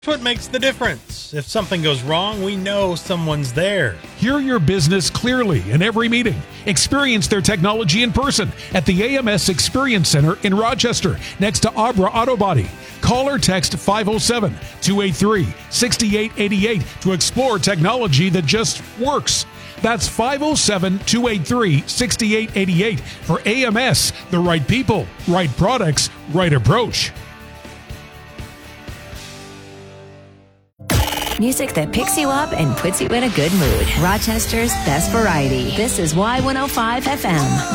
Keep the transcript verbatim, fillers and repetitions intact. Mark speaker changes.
Speaker 1: That's what makes the difference. If something goes wrong, we know someone's there.
Speaker 2: Hear your business clearly in every meeting. Experience their technology in person at the A M S Experience Center in Rochester, next to Abra Auto Body. Call or text five oh seven, two eight three, six eight eight eight to explore technology that just works. That's five oh seven, two eight three, six eight eight eight for A M S, the right people, right products, right approach.
Speaker 3: Music that picks you up and puts you in a good mood. Rochester's best variety. This is Y one oh five F M.